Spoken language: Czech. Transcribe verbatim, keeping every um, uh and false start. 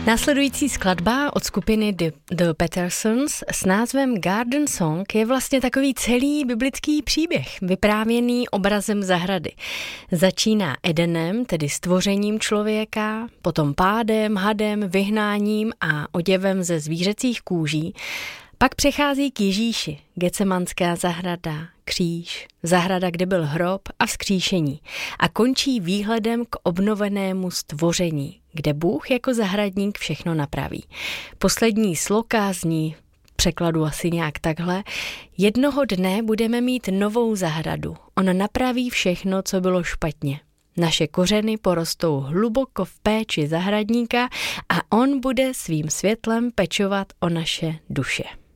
Následující skladba od skupiny The, The Pattersons s názvem Garden Song je vlastně takový celý biblický příběh, vyprávěný obrazem zahrady. Začíná Edenem, tedy stvořením člověka, potom pádem, hadem, vyhnáním a oděvem ze zvířecích kůží. Pak přechází k Ježíši, Getsemanská zahrada, kříž, zahrada, kde byl hrob a vzkříšení. A končí výhledem k obnovenému stvoření, kde Bůh jako zahradník všechno napraví. Poslední sloka zní, překladu asi nějak takhle, jednoho dne budeme mít novou zahradu. On napraví všechno, co bylo špatně. Naše kořeny porostou hluboko v péči zahradníka a on bude svým světlem pečovat o naše duše.